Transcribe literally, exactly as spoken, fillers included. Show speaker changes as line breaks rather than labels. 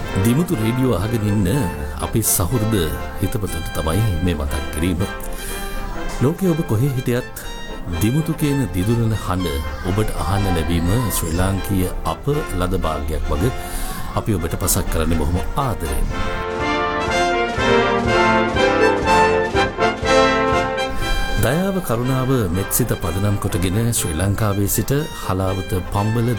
Dimuthu radio අහගෙන ඉන්න අපේ සහෘද හිතවතුන්ට තමයි මේ මතක් කිරීම. ලෝකයේ ඔබ කොහේ හිටියත් දිමුතු කියන දිදුලන හඬ ඔබට අහන්න ලැබීම ශ්‍රී ලාංකීය අප ලද භාග්යක් වගේ අපි ඔබට පසක් කරන්නේ බොහොම ආදරෙන්. දයාව කරුණාව මෙත්සිත පදනම් කොටගෙන ශ්‍රී ලංකාවේ සිට හලාවත පම්බල